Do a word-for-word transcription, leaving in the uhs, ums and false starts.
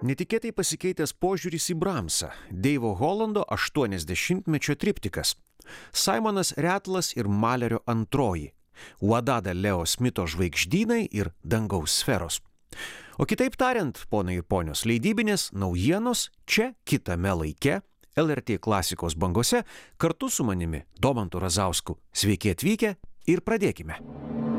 Netikėtai pasikeitęs požiūris į Bramsą, Deivo Holando aštuoniasdešimtmečio triptikas, Simonas Retlas ir Malerio antroji, Wadada Leo Smito žvaigždynai ir dangaus sferos. O kitaip tariant, ponai ir ponios, leidybinės naujienos čia kitame laike, L R T klasikos bangose, kartu su manimi Domantu Razausku. Sveiki atvykę ir pradėkime.